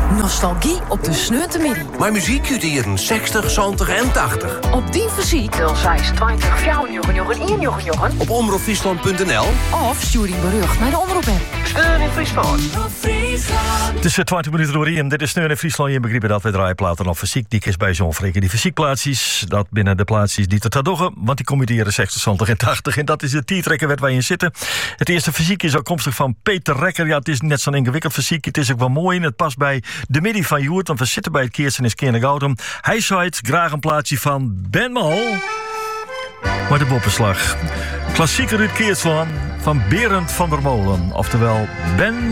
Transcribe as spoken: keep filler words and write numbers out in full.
Nostalgie op de sneunte midi. Maar muziek uit de jaren zestig, zeventig en tachtig. Op die fysiek wil zij twintig vrouwen jongen één jongen jongen. Op omroep friesland punt n l. Of stuur die berucht naar de omroep-app. Steun in Friesland. Het is twintig minuten door hier. Dit is Steun in Friesland. Je begrijpt dat we draaien platen op fysiek. Die is bij zo'n freken. Die fysiekplaatsjes, dat binnen de plaatsjes die te tadoggen. Want die komen uit de jaren zestig, zeventig en tachtig. En dat is de T-trekker waar wij in zitten. Het eerste fysiek is afkomstig van Peter Rekker. Ja, het is net zo'n ingewikkeld fysiek. Het is ook wel mooi. En het past bij de midi van Joert. Want we zitten bij het Keersen in Skiernegoudem. Hij zei het graag een plaatsje van Ben Mal. Maar de boppenslag. Klassieker uit Keerslaan van Berend van der Molen. Oftewel Ben